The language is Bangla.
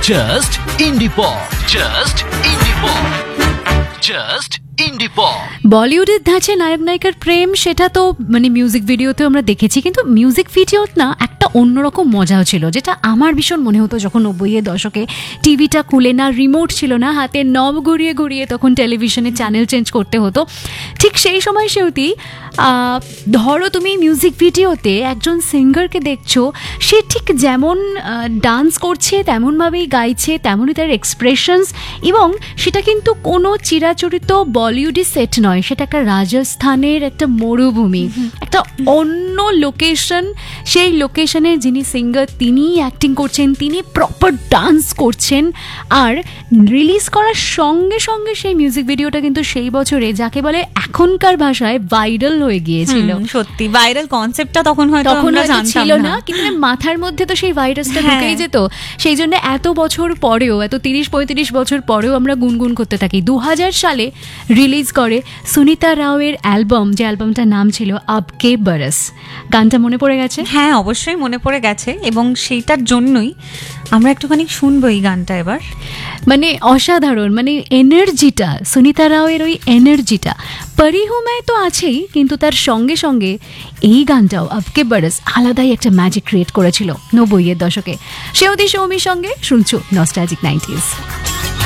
জাস্ট ইন্ডি পপ, জাস্ট ইন্ডি পপ, জাস্ট ইন্ডি পপ। বলিউডের ধাঁচে নায়ক নায়িকার প্রেম, সেটা তো মানে মিউজিক ভিডিওতে আমরা দেখেছি, কিন্তু মিউজিক ভিডিও না একটা অন্যরকম মজাও ছিল, যেটা আমার ভীষণ মনে হতো যখন 90-এর দশকে টিভিটা খুলে না রিমোট ছিল না, হাতে নব ঘুরিয়ে ঘুরিয়ে তখন টেলিভিশনে চ্যানেল চেঞ্জ করতে হতো। ঠিক সেই সময় সেউতি ধরো তুমি মিউজিক ভিডিওতে একজন সিঙ্গারকে দেখছো, সে ঠিক যেমন ডান্স করছে তেমনভাবেই গাইছে, তেমনই তার এক্সপ্রেশনস, এবং সেটা কিন্তু কোনো চিরাচরিত বলিউডি সেট নয়, সেটা একটা রাজস্থানের একটা মরুভূমি, একটা অন্য লোকেশন। সেই লোকেশনে যিনি সিঙ্গার তিনিই অ্যাক্টিং করছেন, তিনি প্রপার ডান্স করছেন, আর রিলিজ করার সঙ্গে সঙ্গে সেই মিউজিক ভিডিওটা কিন্তু সেই বছরে যাকে বলে এখনকার ভাষায় ভাইরাল হয়ে গিয়েছিল। সত্যি ভাইরাল কনসেপ্টটা তখন হয়তো ছিল না, কিন্তু মাথার মধ্যে তো সেই ভাইরাসটা ঢুকেই যেত। সেই জন্য এত বছর পরেও, এত 30-35 বছর পরেও আমরা গুনগুন করতে থাকি। 2000 সালে রিলিজ করে সুনিতা রাওয়ের অ্যালবাম, যে অ্যালবামটার নাম ছিল আব কে বরস। গানটা মনে পড়ে গেছে? হ্যাঁ, অবশ্যই মনে পড়ে গেছে, এবং সেইটার জন্যই আমরা একটুখানি শুনবো এই গানটা এবার। মানে অসাধারণ, মানে এনার্জিটা, সুনিতা রাওয়ের ওই এনার্জিটা পরি হুমায় তো আছেই, কিন্তু তার সঙ্গে সঙ্গে এই গানটাও আব কে বরস আলাদাই একটা ম্যাজিক ক্রিয়েট করেছিল 90-এর দশকে। সেউদি সৌমির সঙ্গে শুনছো নস্টালজিক 90s।